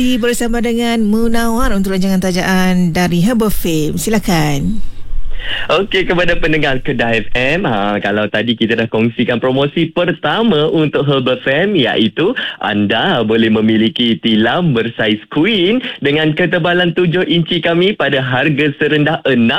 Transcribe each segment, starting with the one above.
Bersama dengan Munawar untuk rancangan tajaan dari Herbal Fame. Silakan. Okey, kepada pendengar Kedah FM, kalau tadi kita dah kongsikan promosi pertama untuk Herbal FM, iaitu anda boleh memiliki tilam bersaiz queen dengan ketebalan 7 inci kami pada harga serendah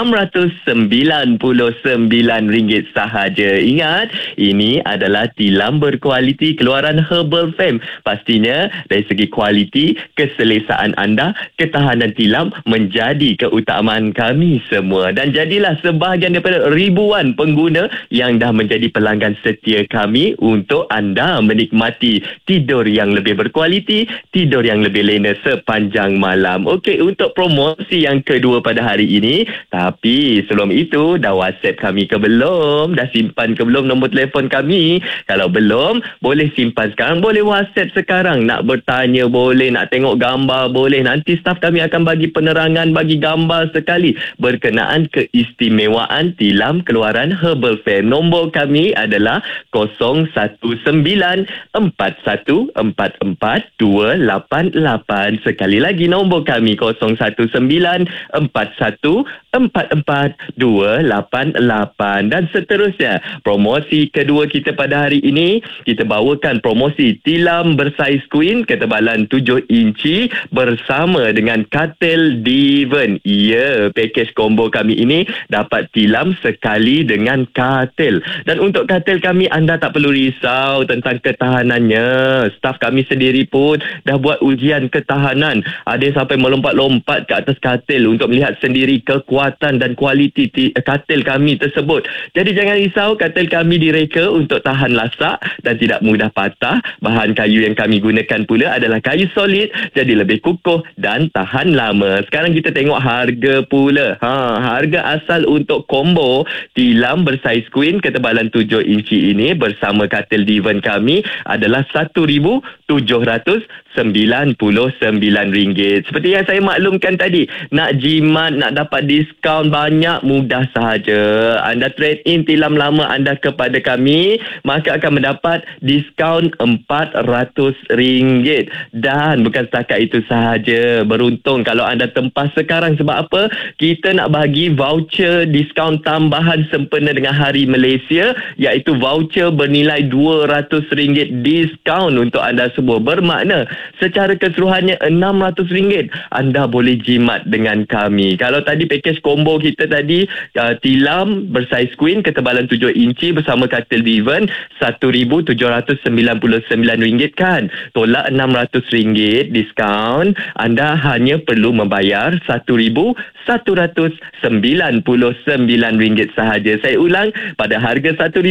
RM699 sahaja. Ingat, ini adalah tilam berkualiti keluaran Herbal FM. Pastinya dari segi kualiti, keselesaan anda, ketahanan tilam menjadi keutamaan kami semua. Dan jadilah sebahagian daripada ribuan pengguna yang dah menjadi pelanggan setia kami untuk anda menikmati tidur yang lebih berkualiti, tidur yang lebih lena sepanjang malam. Okey, untuk promosi yang kedua pada hari ini, tapi sebelum itu, dah WhatsApp kami ke belum? Dah simpan ke belum nombor telefon kami? Kalau belum, boleh simpan sekarang, boleh WhatsApp sekarang. Nak bertanya boleh, nak tengok gambar boleh. Nanti staf kami akan bagi penerangan, bagi gambar sekali berkenaan keistimewaan tilam keluaran Herbal Fame. Nombor kami adalah 01941444288. Sekali lagi nombor kami 01941444288. Dan seterusnya, promosi kedua kita pada hari ini, kita bawakan promosi tilam bersaiz queen ketebalan 7 inci bersama dengan katil Devon. Ya, pakej combo kami ini dapat tilam sekali dengan katil. Dan untuk katil kami, anda tak perlu risau tentang ketahanannya. Staf kami sendiri pun dah buat ujian ketahanan. Ada yang sampai melompat-lompat ke atas katil untuk melihat sendiri kekuatan dan kualiti katil kami tersebut. Jadi jangan risau, katil kami direka untuk tahan lasak dan tidak mudah patah. Bahan kayu yang kami gunakan pula adalah kayu solid, jadi lebih kukuh dan tahan lama. Sekarang kita tengok harga pula. Harga asal untuk combo tilam bersaiz queen ketebalan 7 inci ini bersama katil Devon kami adalah RM1,799. Seperti yang saya maklumkan tadi, nak jimat, nak dapat diskaun banyak, mudah sahaja. Anda trade in tilam lama anda kepada kami, maka akan mendapat diskaun RM400. Dan bukan setakat itu sahaja, beruntung kalau anda tempah sekarang. Sebab apa? Kita nak bagi voucher diskaun tambahan sempena dengan Hari Malaysia, iaitu voucher bernilai RM200 diskaun untuk anda semua. Bermakna secara keseluruhannya RM600 anda boleh jimat dengan kami. Kalau tadi pakej combo kita tadi, tilam bersaiz queen ketebalan 7 inci bersama katil Devon RM1,799 kan. Tolak RM600 diskaun, anda hanya perlu membayar RM1,199 sahaja. Saya ulang, pada harga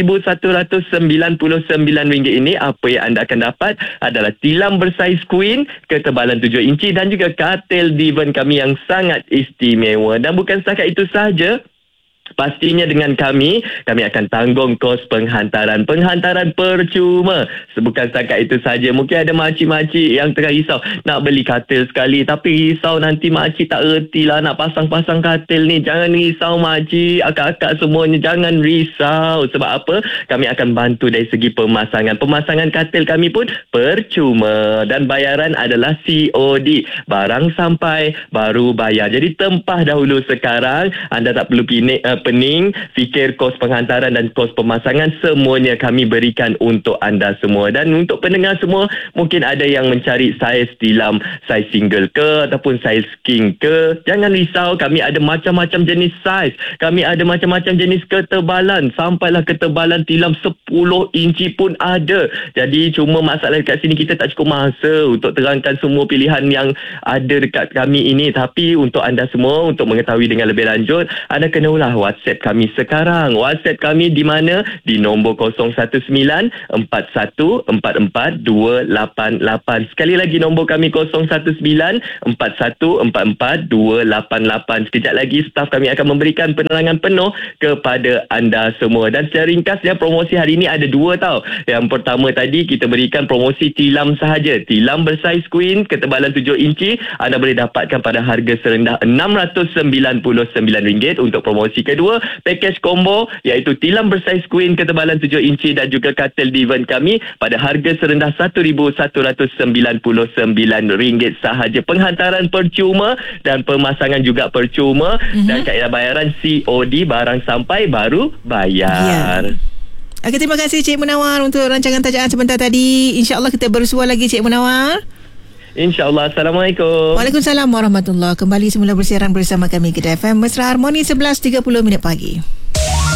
RM1,199 ini, apa yang anda akan dapat adalah tilam bersaiz queen ketebalan 7 inci dan juga katil Devon kami yang sangat istimewa. Dan bukan setakat itu sahaja, pastinya dengan kami akan tanggung kos penghantaran percuma. Bukan setakat itu saja. Mungkin ada makcik-makcik yang tengah risau nak beli katil sekali, tapi risau nanti makcik tak erti lah nak pasang-pasang katil ni. Jangan risau makcik, akak-akak semuanya, jangan risau. Sebab apa? Kami akan bantu dari segi pemasangan katil kami pun percuma, dan bayaran adalah COD. Barang sampai baru bayar. Jadi tempah dahulu sekarang. Anda tak perlu pening fikir kos penghantaran dan kos pemasangan, semuanya kami berikan untuk anda semua. Dan untuk pendengar semua, mungkin ada yang mencari saiz tilam, saiz single ke ataupun saiz king ke, jangan risau, kami ada macam-macam jenis saiz, kami ada macam-macam jenis ketebalan, sampailah ketebalan tilam 10 inci pun ada. Jadi cuma masalah dekat sini, kita tak cukup masa untuk terangkan semua pilihan yang ada dekat kami ini. Tapi untuk anda semua, untuk mengetahui dengan lebih lanjut, anda kenalah WhatsApp kami sekarang. WhatsApp kami di mana? Di nombor 019-4144-288. Sekali lagi nombor kami 019-4144-288. Sekejap lagi staf kami akan memberikan penerangan penuh kepada anda semua. Dan secara ringkasnya, promosi hari ini ada dua tau. Yang pertama tadi kita berikan promosi tilam sahaja. Tilam bersaiz queen ketebalan 7 inci anda boleh dapatkan pada harga serendah RM699 untuk promosi kedua, pakej combo iaitu tilam bersaiz queen ketebalan 7 inci dan juga katil Divan kami pada harga serendah RM1,199 sahaja. Penghantaran percuma dan pemasangan juga percuma dan kaedah bayaran COD, barang sampai baru bayar. Okey, terima kasih Cik Munawar untuk rancangan tajaan sebentar tadi. InsyaAllah kita bersua lagi Cik Munawar. InsyaAllah. Assalamualaikum. Waalaikumsalam warahmatullahi. Kembali semula bersiaran bersama kami Kedah FM Mesra Harmoni 11.30 pagi.